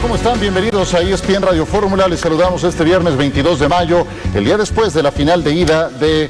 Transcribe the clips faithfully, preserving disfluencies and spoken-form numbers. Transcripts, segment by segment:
¿Cómo están? Bienvenidos a E S P N Radio Fórmula. Les saludamos este viernes veintidós de mayo, el día después de la final de ida del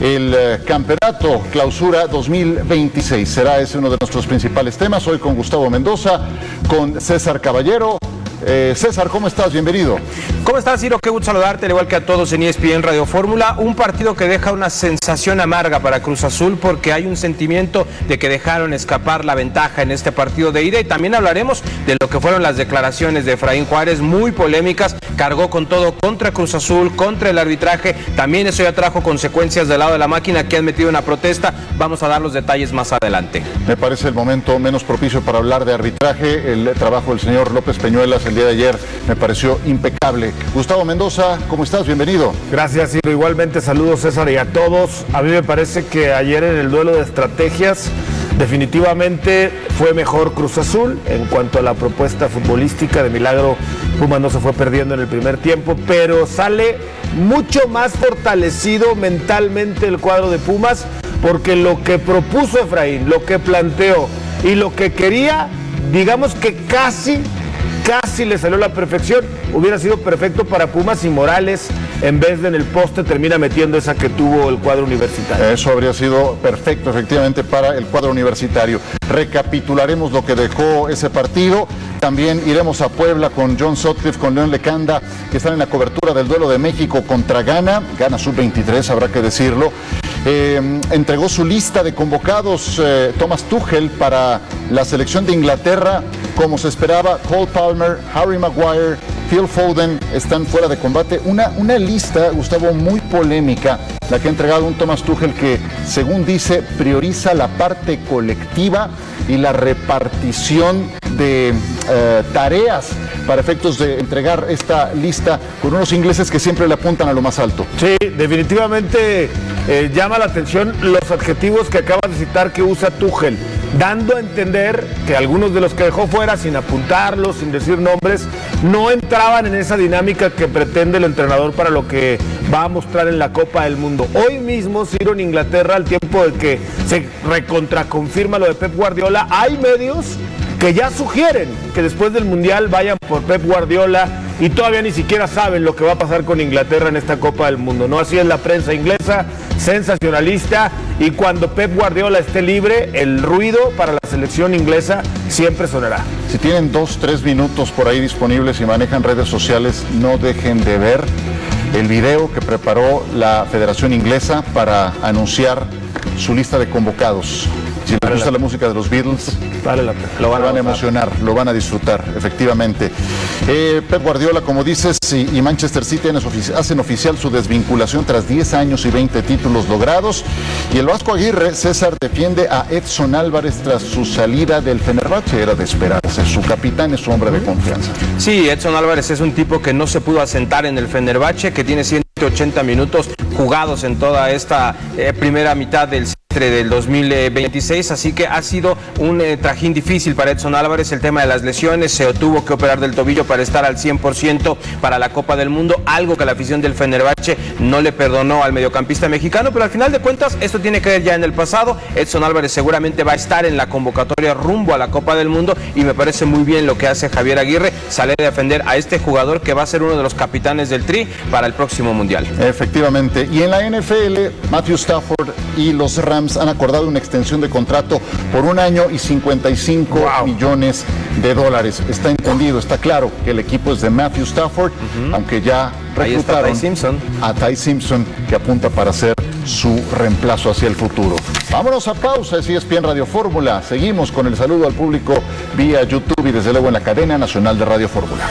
de Campeonato Clausura dos mil veintiséis. Será ese uno de nuestros principales temas. Hoy con Gustavo Mendoza, con César Caballero. Eh, César, ¿cómo estás? Bienvenido. ¿Cómo estás, Ciro? Qué gusto saludarte, al igual que a todos en E S P N Radio Fórmula. Un partido que deja una sensación amarga para Cruz Azul porque hay un sentimiento de que dejaron escapar la ventaja en este partido de ida, y también hablaremos de lo que fueron las declaraciones de Efraín Juárez, muy polémicas, cargó con todo contra Cruz Azul, contra el arbitraje. También eso ya trajo consecuencias del lado de la máquina, que han metido una protesta. Vamos a dar los detalles más adelante. Me parece el momento menos propicio para hablar de arbitraje. El trabajo del señor López Peñuelas el día de ayer me pareció impecable. Gustavo Mendoza, ¿cómo estás? Bienvenido. Gracias, Ciro. Igualmente saludos, César, y a todos. A mí me parece que ayer en el duelo de estrategias definitivamente fue mejor Cruz Azul en cuanto a la propuesta futbolística. De milagro Pumas no se fue perdiendo en el primer tiempo, pero sale mucho más fortalecido mentalmente el cuadro de Pumas, porque lo que propuso Efraín, lo que planteó y lo que quería, digamos que casi Casi le salió a la perfección. Hubiera sido perfecto para Pumas y Morales, en vez de en el poste, termina metiendo esa que tuvo el cuadro universitario. Eso habría sido perfecto, efectivamente, para el cuadro universitario. Recapitularemos lo que dejó ese partido. También iremos a Puebla con John Sutcliffe, con León Lecanda, que están en la cobertura del duelo de México contra Ghana. Ghana sub veintitrés, habrá que decirlo. Eh, entregó su lista de convocados eh, Thomas Tuchel para la selección de Inglaterra. Como se esperaba, Cole Palmer, Harry Maguire, Phil Foden están fuera de combate. Una, una lista, Gustavo, muy polémica, la que ha entregado un Thomas Tuchel que, según dice, prioriza la parte colectiva y la repartición de eh, tareas para efectos de entregar esta lista con unos ingleses que siempre le apuntan a lo más alto. Sí, definitivamente eh, llama la atención los adjetivos que acabas de citar que usa Tuchel, dando a entender que algunos de los que dejó fuera, sin apuntarlos, sin decir nombres, no entraban en esa dinámica que pretende el entrenador para lo que va a mostrar en la Copa del Mundo. Hoy mismo, Ciro, en Inglaterra, al tiempo de que se recontraconfirma lo de Pep Guardiola, hay medios que ya sugieren que después del Mundial vayan por Pep Guardiola, y todavía ni siquiera saben lo que va a pasar con Inglaterra en esta Copa del Mundo, ¿no? Así es la prensa inglesa, sensacionalista, y cuando Pep Guardiola esté libre, el ruido para la selección inglesa siempre sonará. Si tienen dos, tres minutos por ahí disponibles y manejan redes sociales, no dejen de ver el video que preparó la Federación Inglesa para anunciar su lista de convocados. Si les gusta la música de los Beatles, vale la pena. Lo van, van a emocionar, lo van a disfrutar, efectivamente. Eh, Pep Guardiola, como dices, y, y Manchester City hacen oficial su desvinculación tras diez años y veinte títulos logrados. Y el Vasco Aguirre, César, defiende a Edson Álvarez tras su salida del Fenerbahce. Era de esperarse, su capitán es su hombre de confianza. Sí, Edson Álvarez es un tipo que no se pudo asentar en el Fenerbahce, que tiene ciento ochenta minutos jugados en toda esta eh, primera mitad del del dos mil veintiséis, así que ha sido un eh, trajín difícil para Edson Álvarez. El tema de las lesiones, se tuvo que operar del tobillo para estar al cien por ciento para la Copa del Mundo, algo que la afición del Fenerbahce no le perdonó al mediocampista mexicano, pero al final de cuentas esto tiene que ver ya en el pasado. Edson Álvarez seguramente va a estar en la convocatoria rumbo a la Copa del Mundo, y me parece muy bien lo que hace Javier Aguirre, salir a defender a este jugador que va a ser uno de los capitanes del Tri para el próximo Mundial. Efectivamente, y en la N F L, Matthew Stafford y los Rams han acordado una extensión de contrato por un año y cincuenta y cinco wow. millones de dólares. Está entendido, está claro que el equipo es de Matthew Stafford, uh-huh. aunque ya reclutaron Ty Simpson. a Ty Simpson, que apunta para ser su reemplazo hacia el futuro. Vámonos a pausa, es E S P N Radio Fórmula. Seguimos con el saludo al público vía YouTube y desde luego en la cadena nacional de Radio Fórmula.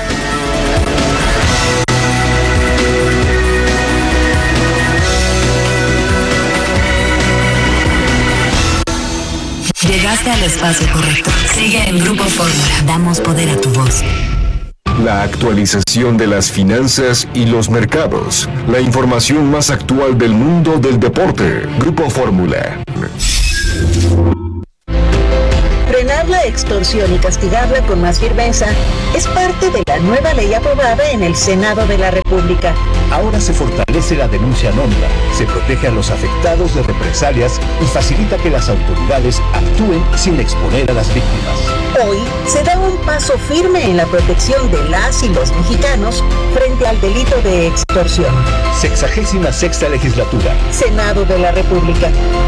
Llegaste al espacio correcto. Sigue en Grupo Fórmula. Damos poder a tu voz. La actualización de las finanzas y los mercados. La información más actual del mundo del deporte. Grupo Fórmula. Frenar la la extorsión y castigarla con más firmeza es parte de la nueva ley aprobada en el Senado de la República. Ahora se fortalece la denuncia anónima, se protege a los afectados de represalias y facilita que las autoridades actúen sin exponer a las víctimas. Hoy se da un paso firme en la protección de las y los mexicanos frente al delito de extorsión. Sexagésima sexta legislatura. Senado de la República.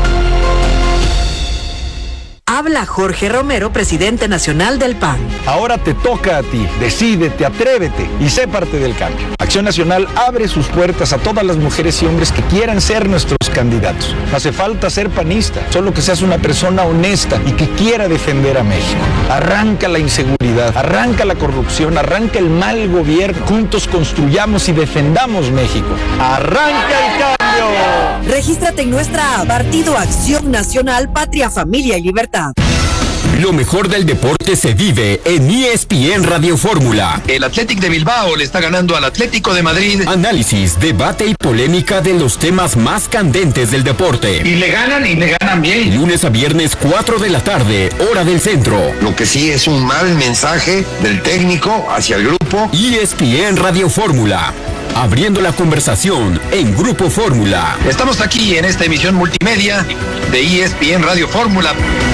Habla Jorge Romero, presidente nacional del P A N. Ahora te toca a ti. Decídete, atrévete y sé parte del cambio. Acción Nacional abre sus puertas a todas las mujeres y hombres que quieran ser nuestros candidatos. No hace falta ser panista, solo que seas una persona honesta y que quiera defender a México. Arranca la inseguridad, arranca la corrupción, arranca el mal gobierno. Juntos construyamos y defendamos México. ¡Arranca el cambio! Regístrate en nuestra app Partido Acción Nacional, Patria, Familia y Libertad. Lo mejor del deporte se vive en E S P N Radio Fórmula. El Athletic de Bilbao le está ganando al Atlético de Madrid. Análisis, debate y polémica de los temas más candentes del deporte. Y le ganan y le ganan bien. Lunes a viernes, cuatro de la tarde, hora del centro. Lo que sí es un mal mensaje del técnico hacia el grupo. E S P N Radio Fórmula. Abriendo la conversación en Grupo Fórmula. Estamos aquí en esta emisión multimedia de E S P N Radio Fórmula.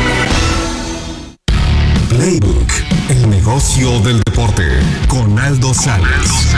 Playbook, el negocio del deporte, con Aldo Sales.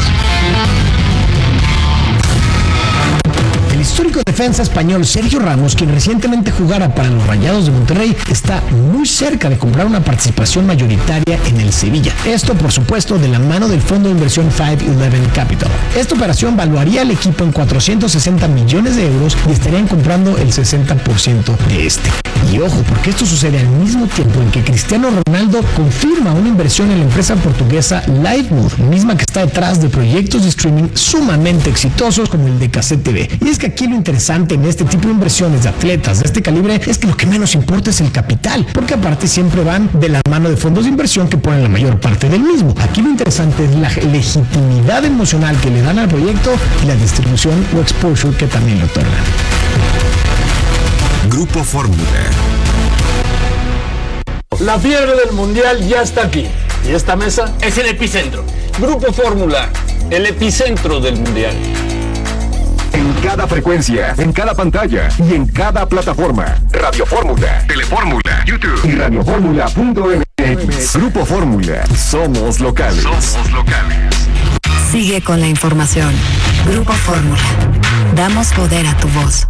El histórico defensa español Sergio Ramos, quien recientemente jugara para los Rayados de Monterrey, está muy cerca de comprar una participación mayoritaria en el Sevilla. Esto, por supuesto, de la mano del fondo de inversión cinco once Capital. Esta operación valuaría al equipo en cuatrocientos sesenta millones de euros y estarían comprando el sesenta por ciento de este. Y ojo, porque esto sucede al mismo tiempo en que Cristiano Ronaldo confirma una inversión en la empresa portuguesa Livemode, misma que está detrás de proyectos de streaming sumamente exitosos como el de Cassette T V. Y es que aquí lo interesante en este tipo de inversiones de atletas de este calibre es que lo que menos importa es el capital, porque aparte siempre van de la mano de fondos de inversión que ponen la mayor parte del mismo. Aquí lo interesante es la legitimidad emocional que le dan al proyecto y la distribución o exposure que también le otorgan. Grupo Fórmula. La fiebre del mundial ya está aquí. ¿Y esta mesa? Es el epicentro. Grupo Fórmula, el epicentro del mundial. En cada frecuencia, en cada pantalla y en cada plataforma. Radio Fórmula, Telefórmula, YouTube y radioformula punto m x. Grupo Fórmula. Somos locales. Somos locales. Sigue con la información. Grupo Fórmula. Damos poder a tu voz.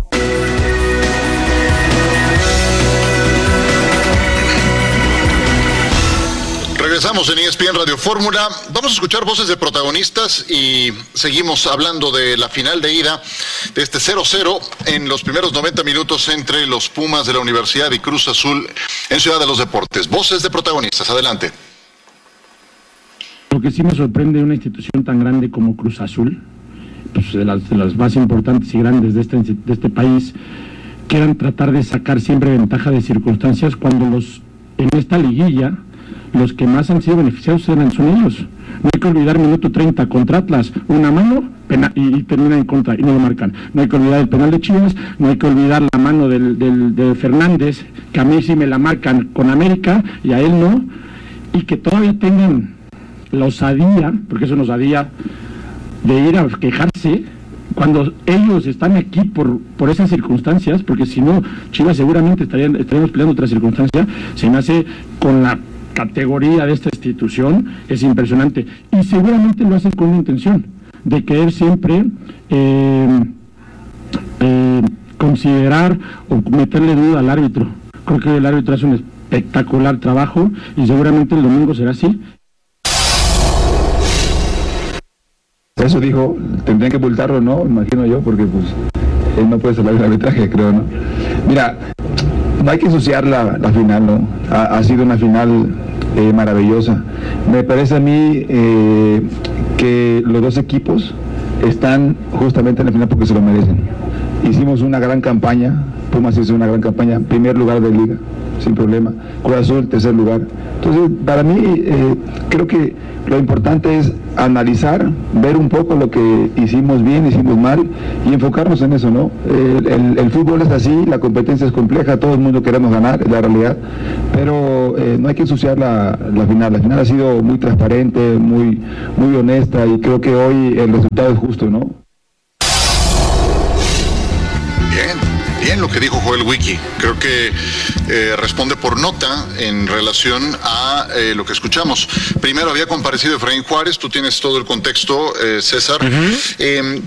Regresamos en E S P N Radio Fórmula. Vamos a escuchar voces de protagonistas y seguimos hablando de la final de ida de este cero cero en los primeros noventa minutos entre los Pumas de la Universidad y Cruz Azul en Ciudad de los Deportes. Voces de protagonistas, adelante. Lo que sí me sorprende de una institución tan grande como Cruz Azul, pues de las, de las más importantes y grandes de este, de este país, quieran tratar de sacar siempre ventaja de circunstancias cuando los en esta liguilla los que más han sido beneficiados eran, son ellos. No hay que olvidar minuto treinta contra Atlas, una mano pena, y, y termina en contra y no lo marcan. No hay que olvidar el penal de Chivas, no hay que olvidar la mano del, del, de Fernández, que a mí sí me la marcan con América y a él no, y que todavía tengan la osadía, porque eso nos osadía, de ir a quejarse cuando ellos están aquí por, por esas circunstancias, porque si no, Chivas seguramente estarían, estaríamos peleando otra circunstancia. Se me hace con la categoría de esta institución, es impresionante, y seguramente lo hacen con una intención de querer siempre eh, eh, considerar o meterle duda al árbitro. Creo que el árbitro hace un espectacular trabajo y seguramente el domingo será así. Eso dijo, tendrían que multarlo, ¿no? Imagino yo, porque pues él no puede salvar el arbitraje, creo, ¿no? Mira, no hay que ensuciar la, la final, ¿no? Ha, ha sido una final eh, maravillosa. Me parece a mí eh, que los dos equipos están justamente en la final porque se lo merecen. hicimos una gran campaña, Pumas hizo una gran campaña, primer lugar de liga, sin problema, Cruz Azul, tercer lugar. Entonces, para mí, eh, creo que lo importante es analizar, ver un poco lo que hicimos bien, hicimos mal, y enfocarnos en eso, ¿no? El, el, el fútbol es así, la competencia es compleja, todo el mundo queremos ganar, es la realidad, pero eh, no hay que ensuciar la, la final. La final ha sido muy transparente, muy, muy honesta, y creo que hoy el resultado es justo, ¿no? Bien, bien lo que dijo Joel Wiki. Creo que eh, responde por nota en relación a eh, lo que escuchamos. Primero había comparecido Efraín Juárez, tú tienes todo el contexto, eh, César. Uh-huh. eh,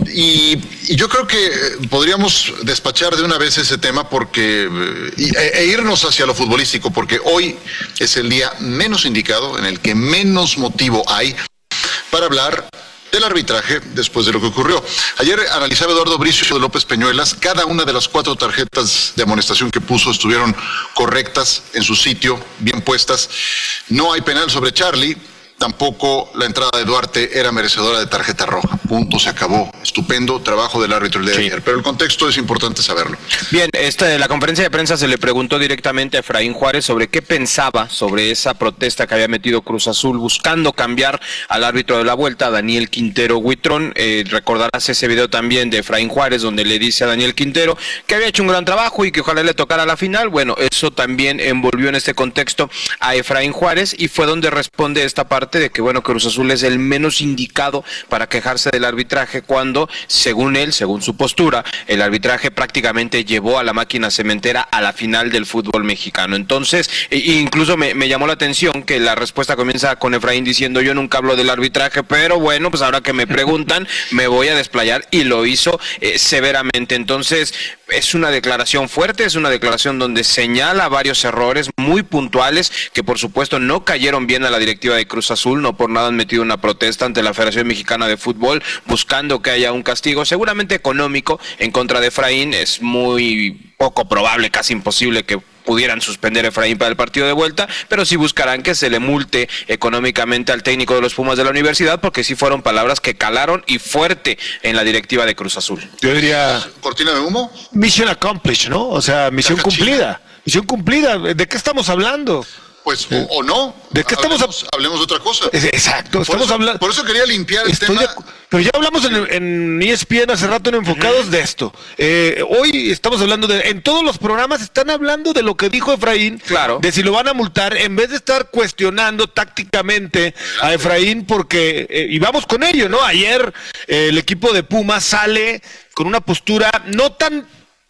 y, y yo creo que podríamos despachar de una vez ese tema porque eh, e, e irnos hacia lo futbolístico, porque hoy es el día menos indicado, en el que menos motivo hay para hablar del arbitraje después de lo que ocurrió. Ayer analizaba Eduardo Bricio de López Peñuelas, cada una de las cuatro tarjetas de amonestación que puso estuvieron correctas en su sitio, bien puestas. No hay penal sobre Charlie, tampoco la entrada de Duarte era merecedora de tarjeta roja. Punto, se acabó. Estupendo trabajo del árbitro el día de sí. ayer, pero el contexto es importante saberlo. Bien, esta, la conferencia de prensa se le preguntó directamente a Efraín Juárez sobre qué pensaba sobre esa protesta que había metido Cruz Azul buscando cambiar al árbitro de la vuelta, Daniel Quintero Huitrón. Eh, recordarás ese video también de Efraín Juárez donde le dice a Daniel Quintero que había hecho un gran trabajo y que ojalá le tocara la final. Bueno, eso también envolvió en este contexto a Efraín Juárez y fue donde responde esta parte de que, bueno, Cruz Azul es el menos indicado para quejarse del arbitraje cuando, según él, según su postura, el arbitraje prácticamente llevó a la máquina cementera a la final del fútbol mexicano. Entonces, e incluso me, me llamó la atención que la respuesta comienza con Efraín diciendo: yo nunca hablo del arbitraje, pero bueno, pues ahora que me preguntan, me voy a desplayar, y lo hizo eh, severamente. Entonces, es una declaración fuerte, es una declaración donde señala varios errores muy puntuales que por supuesto no cayeron bien a la directiva de Cruz Azul. No por nada han metido una protesta ante la Federación Mexicana de Fútbol buscando que haya un castigo seguramente económico en contra de Efraín. Es muy poco probable, casi imposible que pudieran suspender a Efraín para el partido de vuelta, pero sí buscarán que se le multe económicamente al técnico de los Pumas de la universidad, porque sí fueron palabras que calaron y fuerte en la directiva de Cruz Azul. Yo diría... ¿Cortina de humo? Mission accomplished, ¿no? O sea, misión cumplida. Misión cumplida. ¿De qué estamos hablando? Pues, o, o no. ¿De qué hablemos, estamos a... hablemos de otra cosa. Exacto. Por, eso, hablando... por eso quería limpiar el Estoy tema. De... Pero ya hablamos en, en E S P N hace rato en Enfocados uh-huh. de esto. Eh, hoy estamos hablando de... En todos los programas están hablando de lo que dijo Efraín. Claro. De si lo van a multar, en vez de estar cuestionando tácticamente a Efraín, porque... Eh, y vamos con ello, ¿no? Ayer eh, el equipo de Pumas sale con una postura no tan...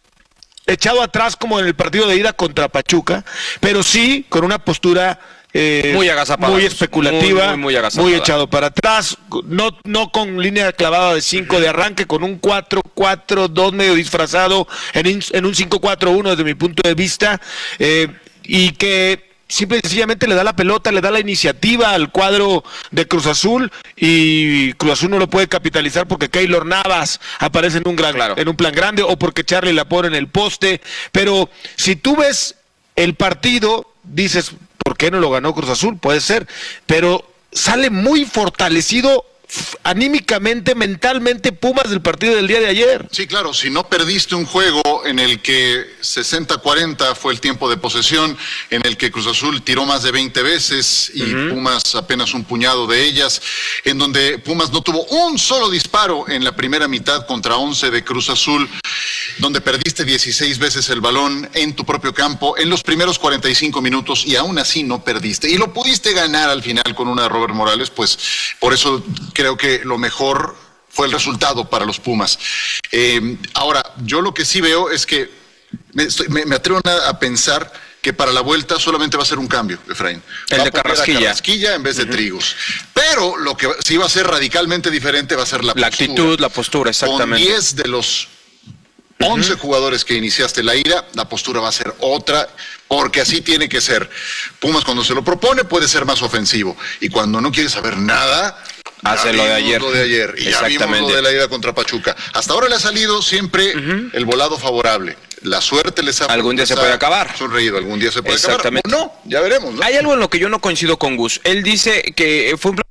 echado atrás como en el partido de ida contra Pachuca, pero sí con una postura eh, muy agazapada, muy especulativa, muy, muy, muy, muy echado para atrás, no, no con línea clavada de cinco de arranque, con un cuatro cuatro dos medio disfrazado en, en un cinco cuatro uno desde mi punto de vista, eh, y que simple y sencillamente le da la pelota, le da la iniciativa al cuadro de Cruz Azul, y Cruz Azul no lo puede capitalizar porque Keylor Navas aparece en un gran, claro. en un plan grande, o porque Charlie la pone en el poste. Pero si tú ves el partido, dices, ¿por qué no lo ganó Cruz Azul? Puede ser, pero sale muy fortalecido anímicamente, mentalmente Pumas del partido del día de ayer. Sí, claro, si no perdiste un juego en el que sesenta cuarenta fue el tiempo de posesión, en el que Cruz Azul tiró más de veinte veces y uh-huh. Pumas apenas un puñado de ellas, en donde Pumas no tuvo un solo disparo en la primera mitad contra once de Cruz Azul, donde perdiste dieciséis veces el balón en tu propio campo en los primeros cuarenta y cinco minutos y aún así no perdiste, y lo pudiste ganar al final con una de Robert Morales. Pues por eso creo que lo mejor fue el resultado para los Pumas. Eh, ahora, yo lo que sí veo es que me, estoy, me, me atrevo a, a pensar que para la vuelta solamente va a ser un cambio, Efraín. El va de a poner Carrasquilla. A Carrasquilla en vez de uh-huh. Trigos. Pero lo que sí va a ser radicalmente diferente va a ser la, la postura. actitud, la postura, exactamente. Con diez de los once uh-huh. jugadores que iniciaste la ira, la postura va a ser otra, porque así tiene que ser. Pumas, cuando se lo propone, puede ser más ofensivo, y cuando no quiere saber nada, hace lo de ayer. Lo de ayer. Y ya vimos lo de la ida contra Pachuca. Hasta ahora le ha salido siempre uh-huh. el volado favorable. La suerte les ha... Algún día se puede acabar. Sonreído, algún día se puede acabar. O no, ya veremos, ¿no? Hay algo en lo que yo no coincido con Gus. Él dice que fue un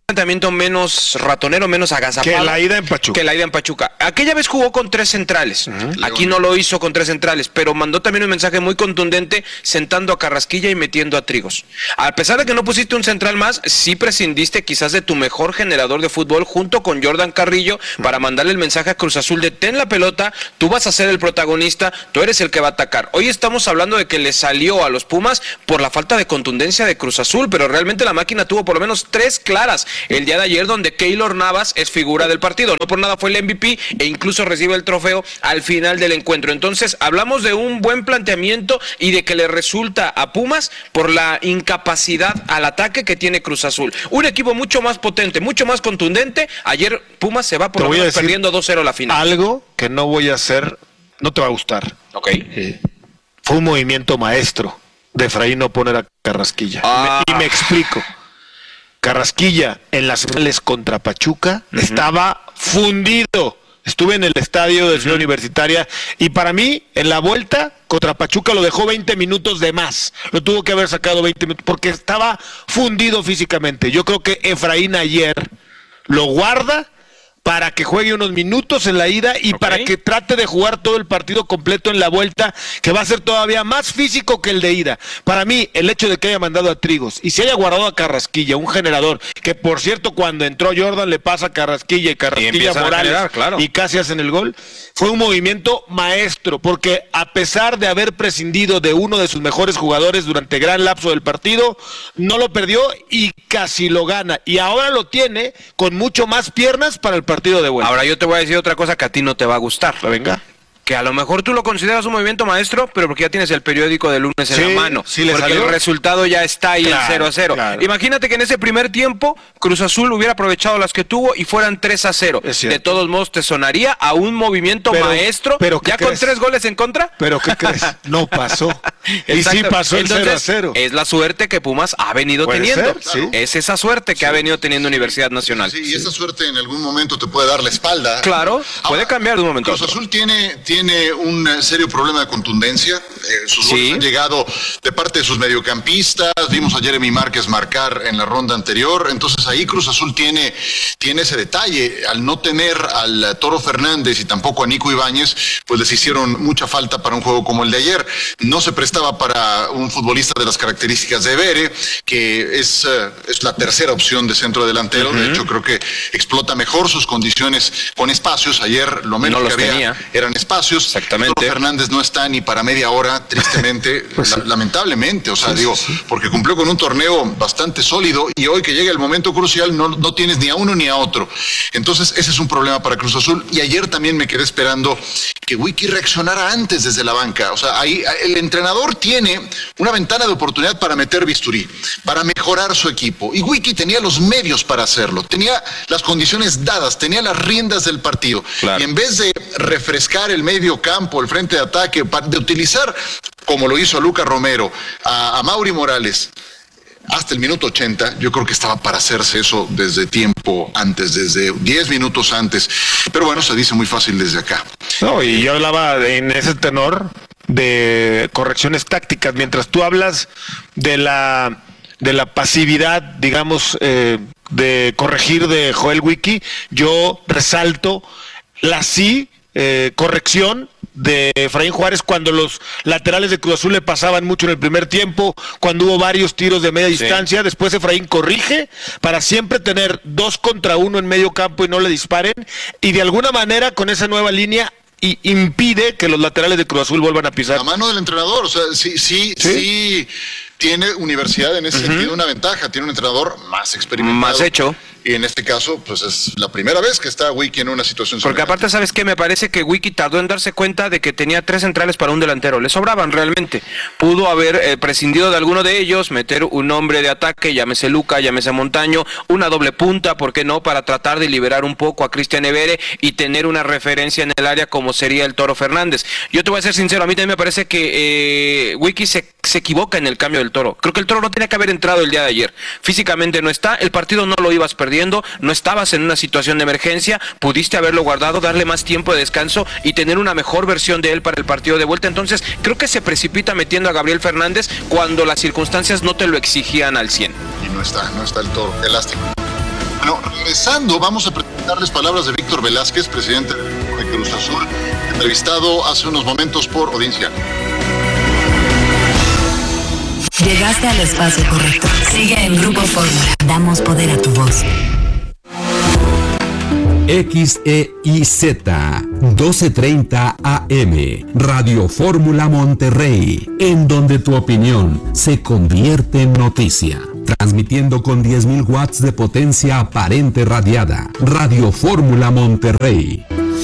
planteamiento menos ratonero, menos agazapado. Que la ida en Pachuca. Que la ida en Pachuca. Aquella vez jugó con tres centrales. Uh-huh. Aquí no lo hizo con tres centrales, pero mandó también un mensaje muy contundente sentando a Carrasquilla y metiendo a Trigos. A pesar de que no pusiste un central más, sí prescindiste quizás de tu mejor generador de fútbol junto con Jordan Carrillo uh-huh. para mandarle el mensaje a Cruz Azul de ten la pelota, tú vas a ser el protagonista, tú eres el que va a atacar. Hoy estamos hablando de que le salió a los Pumas por la falta de contundencia de Cruz Azul, pero realmente la máquina tuvo por lo menos tres claras el día de ayer, donde Keylor Navas es figura del partido. No por nada fue el M V P e incluso recibe el trofeo al final del encuentro. Entonces, hablamos de un buen planteamiento y de que le resulta a Pumas por la incapacidad al ataque que tiene Cruz Azul. Un equipo mucho más potente, mucho más contundente. Ayer Pumas se va por lo menos perdiendo dos cero la final. Algo que no voy a hacer, no te va a gustar. Ok. Eh, fue un movimiento maestro de Efraín no poner a Carrasquilla. Ah. Y, me, y me explico. Carrasquilla en las finales contra Pachuca uh-huh. estaba fundido. Estuve en el estadio de Ciudad uh-huh. Universitaria y para mí en la vuelta contra Pachuca lo dejó veinte minutos de más. Lo tuvo que haber sacado veinte minutos porque estaba fundido físicamente. Yo creo que Efraín ayer lo guarda para que juegue unos minutos en la ida y okay. para que trate de jugar todo el partido completo en la vuelta, que va a ser todavía más físico que el de ida. Para mí, el hecho de que haya mandado a Trigos y se haya guardado a Carrasquilla, un generador, que por cierto, cuando entró Jordan le pasa a Carrasquilla y Carrasquilla y Morales generar, claro. y casi hacen el gol, fue un movimiento maestro, porque a pesar de haber prescindido de uno de sus mejores jugadores durante gran lapso del partido, no lo perdió y casi lo gana. Y ahora lo tiene con mucho más piernas para el partido. partido de vuelta. Ahora yo te voy a decir otra cosa que a ti no te va a gustar. Venga. Que a lo mejor tú lo consideras un movimiento maestro, pero porque ya tienes el periódico de lunes sí, en la mano. Sí le porque salió. El resultado ya está ahí claro, en cero a cero. Claro. Imagínate que en ese primer tiempo Cruz Azul hubiera aprovechado las que tuvo y fueran tres a cero. De todos modos te sonaría a un movimiento pero, maestro, pero ya crees? Con tres goles en contra. Pero ¿qué crees? No pasó. Y sí pasó el cero a cero. Es la suerte que Pumas ha venido teniendo. Ser, ¿sí? Es esa suerte que sí. ha venido teniendo Universidad Nacional. Sí, y esa suerte en algún momento te puede dar la espalda. Claro, puede Ahora, cambiar de un momento Cruz a otro. Azul tiene, tiene un serio problema de contundencia. Eh, sus goles sí. han llegado de parte de sus mediocampistas. Vimos a Jeremy Márquez marcar en la ronda anterior. Entonces ahí Cruz Azul tiene, tiene ese detalle. Al no tener al Toro Fernández y tampoco a Nico Ibáñez, pues les hicieron mucha falta para un juego como el de ayer. No se prestaba para un futbolista de las características de Bere, que es, uh, es la tercera opción de centro delantero. Uh-huh. De hecho, creo que explota mejor sus condiciones con espacios. Ayer lo menos no que había tenía. eran espacios. Exactamente. Fernández no está ni para media hora, tristemente, pues sí. la, lamentablemente, o sea, sí, digo, sí, sí. porque cumplió con un torneo bastante sólido y hoy que llega el momento crucial no, no tienes ni a uno ni a otro. Entonces, ese es un problema para Cruz Azul y ayer también me quedé esperando que Wiki reaccionara antes desde la banca. O sea, ahí el entrenador tiene una ventana de oportunidad para meter bisturí, para mejorar su equipo y Wiki tenía los medios para hacerlo, tenía las condiciones dadas, tenía las riendas del partido claro. y en vez de refrescar el medio campo, el frente de ataque, de utilizar, como lo hizo a Lucas Romero, a, a Mauri Morales, hasta el minuto ochenta, yo creo que estaba para hacerse eso desde tiempo antes, desde diez minutos antes. Pero bueno, se dice muy fácil desde acá. No, y yo hablaba en ese tenor de correcciones tácticas, mientras tú hablas de la, de la pasividad, digamos, eh, de corregir de Joel Wiki, yo resalto la sí eh, corrección de Efraín Juárez cuando los laterales de Cruz Azul le pasaban mucho en el primer tiempo, cuando hubo varios tiros de media sí. distancia, después Efraín corrige para siempre tener dos contra uno en medio campo y no le disparen, y de alguna manera con esa nueva línea y impide que los laterales de Cruz Azul vuelvan a pisar. La mano del entrenador, o sea, sí, sí, sí, sí tiene Universidad en ese uh-huh. sentido una ventaja, tiene un entrenador más experimentado. Más hecho. Y en este caso, pues es la primera vez que está Wiki en una situación Porque semejante. Aparte, ¿sabes qué? Me parece que Wiki tardó en darse cuenta de que tenía tres centrales para un delantero. Le sobraban realmente. Pudo haber eh, prescindido de alguno de ellos, meter un hombre de ataque, llámese Luca, llámese Montaño, una doble punta, ¿por qué no? Para tratar de liberar un poco a Cristian Evere y tener una referencia en el área como sería el Toro Fernández. Yo te voy a ser sincero, a mí también me parece que eh, Wiki se, se equivoca en el cambio del Toro. Creo que el Toro no tenía que haber entrado el día de ayer. Físicamente no está, el partido no lo ibas perdiendo. No estabas en una situación de emergencia, pudiste haberlo guardado, darle más tiempo de descanso y tener una mejor versión de él para el partido de vuelta. Entonces creo que se precipita metiendo a Gabriel Fernández cuando las circunstancias no te lo exigían al cien. Y no está, no está el Toro, qué lástima. Bueno, regresando, vamos a presentarles palabras de Víctor Velázquez, presidente de Cruz Azul, entrevistado hace unos momentos por Audiencia. Llegaste al espacio correcto. Sigue en Grupo Fórmula. Damos poder a tu voz. X E I Z doce treinta A M Radio Fórmula Monterrey, en donde tu opinión se convierte en noticia. Transmitiendo con diez mil watts de potencia aparente radiada. Radio Fórmula Monterrey.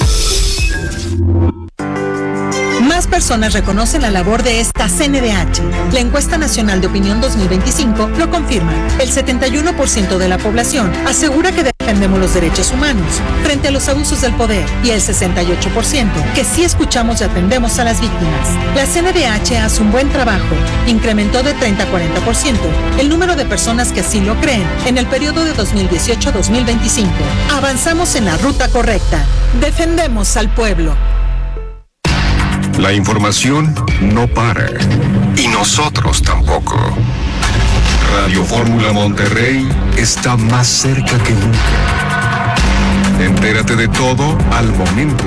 Más personas reconocen la labor de esta C N D H. La encuesta nacional de opinión dos mil veinticinco lo confirma. El setenta y uno por ciento de la población asegura que defendemos los derechos humanos frente a los abusos del poder y el sesenta y ocho por ciento que sí escuchamos y atendemos a las víctimas. La C N D H hace un buen trabajo. Incrementó de treinta a cuarenta por ciento el número de personas que así lo creen en el periodo de dos mil dieciocho a dos mil veinticinco. Avanzamos en la ruta correcta. Defendemos al pueblo. La información no para. Y nosotros tampoco. Radio Fórmula Monterrey está más cerca que nunca. Entérate de todo al momento.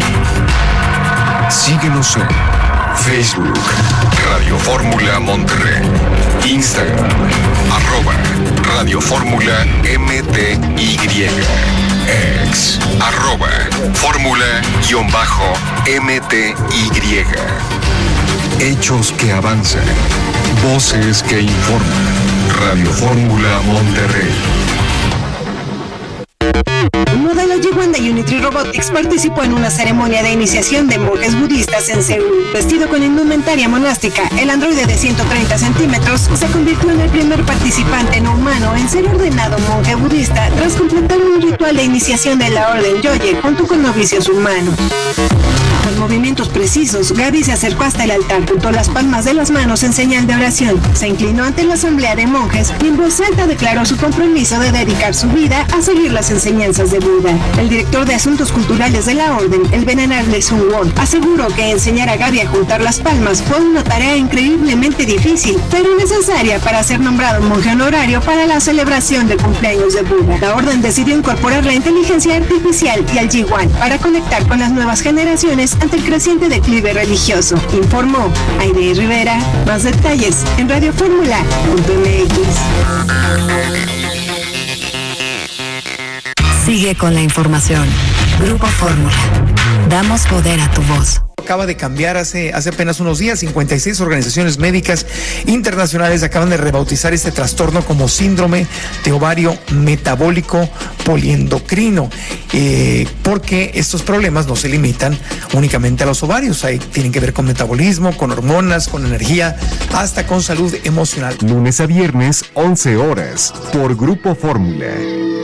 Síguenos en Facebook, Radio Fórmula Monterrey. Instagram, arroba Radio Fórmula M T Y. Ex, arroba Fórmula-M T Y. Hechos que avanzan. Voces que informan. Radio Fórmula Monterrey. Un modelo G uno de Unity Robotics participó en una ceremonia de iniciación de monjes budistas en Seúl. Vestido con indumentaria monástica, el androide de ciento treinta centímetros se convirtió en el primer participante no humano en ser ordenado monje budista tras completar un ritual de iniciación de la orden Yoye junto con novicios humanos. Con movimientos precisos, Gaby se acercó hasta el altar, juntó las palmas de las manos en señal de oración, se inclinó ante la asamblea de monjes y en voz alta declaró su compromiso de dedicar su vida a seguir las enseñanzas de Buda. El director de Asuntos Culturales de la Orden, el venerable Sun Won, aseguró que enseñar a Gaby a juntar las palmas fue una tarea increíblemente difícil, pero necesaria para ser nombrado monje honorario para la celebración del cumpleaños de Buda. La Orden decidió incorporar la inteligencia artificial y el G uno para conectar con las nuevas generaciones ante el creciente declive religioso, informó Aide Rivera. Más detalles en radio fórmula punto m x. Sigue con la información. Grupo Fórmula. Damos poder a tu voz. Acaba de cambiar hace, hace apenas unos días. cincuenta y seis organizaciones médicas internacionales acaban de rebautizar este trastorno como síndrome de ovario metabólico poliendocrino, eh, porque estos problemas no se limitan únicamente a los ovarios. Ahí tienen que ver con metabolismo, con hormonas, con energía, hasta con salud emocional. Lunes a viernes, once horas, por Grupo Fórmula.